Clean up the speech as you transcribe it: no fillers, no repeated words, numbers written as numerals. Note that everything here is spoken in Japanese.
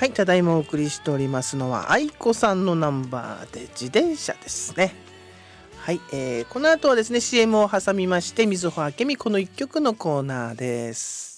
はい、ただいまお送りしておりますのは愛子さんのナンバーで自転車ですね。はい、この後はですね CM を挟みまして、みずほあけみこの一曲のコーナーです。